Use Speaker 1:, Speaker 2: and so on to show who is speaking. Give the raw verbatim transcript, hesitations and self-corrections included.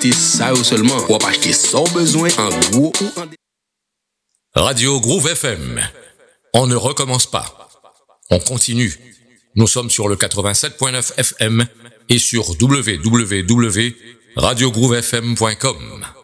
Speaker 1: qualité ça ou seulement. Ou pas acheter sans besoin en gros ou en
Speaker 2: Radio Groove F M. On ne recommence pas. On continue. Nous sommes sur le quatre-vingt-sept point neuf F M et sur w w w point radio groove f m point com.